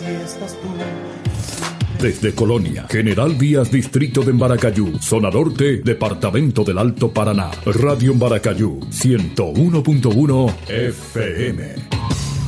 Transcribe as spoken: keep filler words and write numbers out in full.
estás tú. Desde Colonia, General Díaz, Distrito de Embaracayú, Zona Norte, Departamento del Alto Paraná. Radio Embaracayú, ciento uno punto uno F M.